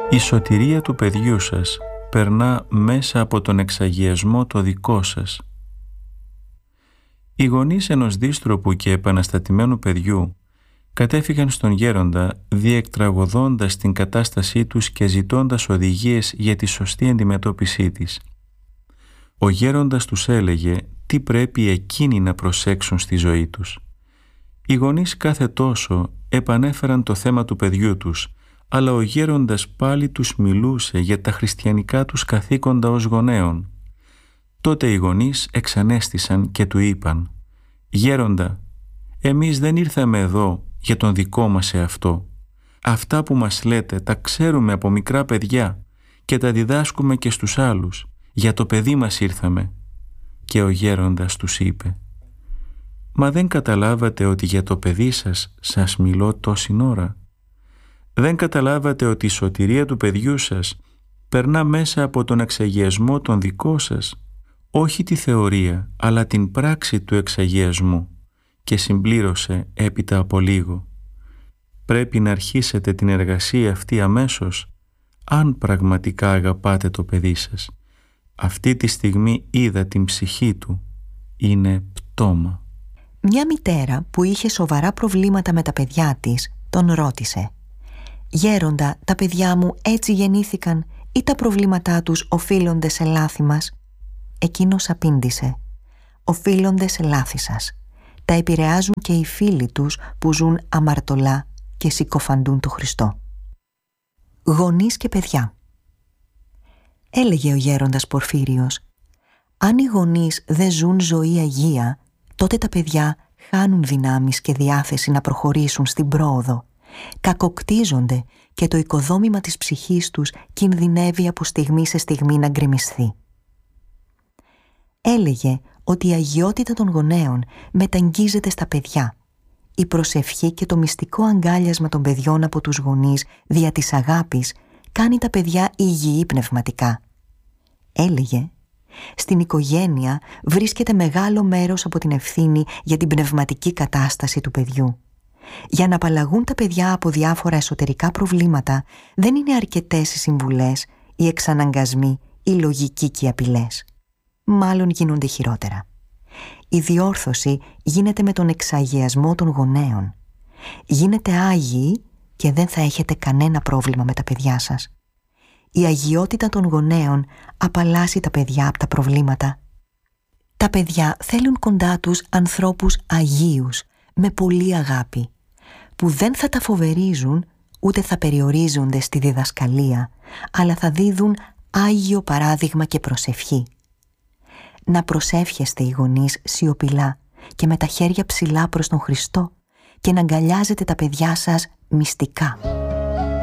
Η σωτηρία του παιδιού σας περνά μέσα από τον εξαγιασμό το δικό σας. Οι γονείς ενός δύστροπου και επαναστατημένου παιδιού κατέφυγαν στον γέροντα διεκτραγωδώντας την κατάστασή τους και ζητώντας οδηγίες για τη σωστή αντιμετώπιση της. Ο γέροντας τους έλεγε τι πρέπει εκείνοι να προσέξουν στη ζωή τους. Οι γονείς κάθε τόσο επανέφεραν το θέμα του παιδιού τους, αλλά ο γέροντας πάλι τους μιλούσε για τα χριστιανικά τους καθήκοντα ως γονέων. Τότε οι γονείς εξανέστησαν και του είπαν «Γέροντα, εμείς δεν ήρθαμε εδώ για τον δικό μας εαυτό. Αυτά που μας λέτε τα ξέρουμε από μικρά παιδιά και τα διδάσκουμε και στους άλλους. Για το παιδί μας ήρθαμε». Και ο γέροντας τους είπε «Μα δεν καταλάβατε ότι για το παιδί σας μιλώ τόση ώρα? Δεν καταλάβατε ότι η σωτηρία του παιδιού σας περνά μέσα από τον εξαγιασμό τον δικό σας, όχι τη θεωρία, αλλά την πράξη του εξαγιασμού?» Και συμπλήρωσε έπειτα από λίγο «Πρέπει να αρχίσετε την εργασία αυτή αμέσως, αν πραγματικά αγαπάτε το παιδί σας. Αυτή τη στιγμή είδα την ψυχή του, είναι πτώμα». Μια μητέρα που είχε σοβαρά προβλήματα με τα παιδιά της τον ρώτησε «Γέροντα, τα παιδιά μου έτσι γεννήθηκαν ή τα προβλήματά τους οφείλονται σε λάθη μας?» Εκείνος απήντησε «Οφείλονται σε λάθη σας. Τα επηρεάζουν και οι φίλοι τους που ζουν αμαρτωλά και συκοφαντούν το Χριστό». Γονείς και παιδιά. Έλεγε ο γέροντας Πορφύριος «Αν οι γονείς δεν ζουν ζωή αγία, τότε τα παιδιά χάνουν δυνάμεις και διάθεση να προχωρήσουν στην πρόοδο, κακοκτίζονται και το οικοδόμημα της ψυχής τους κινδυνεύει από στιγμή σε στιγμή να γκρεμισθεί». Έλεγε ότι η αγιότητα των γονέων μεταγγίζεται στα παιδιά. Η προσευχή και το μυστικό αγκάλιασμα των παιδιών από τους γονείς δια της αγάπης κάνει τα παιδιά υγιή πνευματικά. Έλεγε «Στην οικογένεια βρίσκεται μεγάλο μέρος από την ευθύνη για την πνευματική κατάσταση του παιδιού. Για να απαλλαγούν τα παιδιά από διάφορα εσωτερικά προβλήματα δεν είναι αρκετές οι συμβουλές, οι εξαναγκασμοί, οι λογικοί και οι απειλές. Μάλλον γίνονται χειρότερα. Η διόρθωση γίνεται με τον εξαγιασμό των γονέων. Γίνετε άγιοι και δεν θα έχετε κανένα πρόβλημα με τα παιδιά σας. Η αγιότητα των γονέων απαλλάσσει τα παιδιά από τα προβλήματα. Τα παιδιά θέλουν κοντά τους ανθρώπους αγίους, με πολλή αγάπη, που δεν θα τα φοβερίζουν ούτε θα περιορίζονται στη διδασκαλία, αλλά θα δίδουν άγιο παράδειγμα και προσευχή. Να προσεύχεστε οι γονείς σιωπηλά και με τα χέρια ψηλά προς τον Χριστό και να αγκαλιάζετε τα παιδιά σας μυστικά.